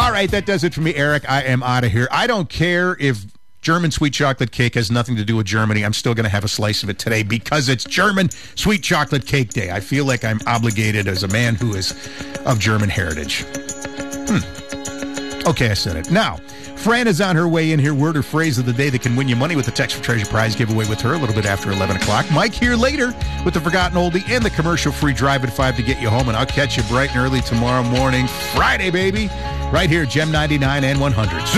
All right, that does it for me, Eric. I am out of here. I don't care if German sweet chocolate cake has nothing to do with Germany. I'm still going to have a slice of it today because it's German sweet chocolate cake day. I feel like I'm obligated as a man who is of German heritage. Okay, I said it. Now, Fran is on her way in here. Word or phrase of the day that can win you money with the Text for Treasure Prize giveaway with her a little bit after 11 o'clock. Mike here later with the Forgotten Oldie and the commercial-free Drive at 5 to get you home. And I'll catch you bright and early tomorrow morning. Friday, baby. Right here, Gem 99 and 100.